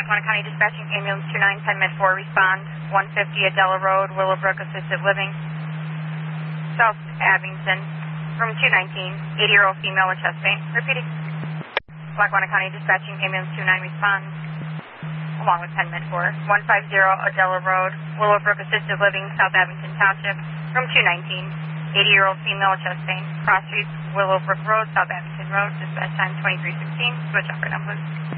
Lackawanna County Dispatching Ambulance 2910 Med 4, respond 150 Adela Road, Willowbrook Assisted Living, South Abington, room 219, 80-year-old female with chest pain. Repeating. Lackawanna County Dispatching Ambulance 29 respond, along with 10 Med 4, 150 Adela Road, Willowbrook Assisted Living, South Abington Township, room 219, 80-year-old female with chest pain, cross streets, Willowbrook Road, South Abington Road, dispatch time 2316, switch operator number.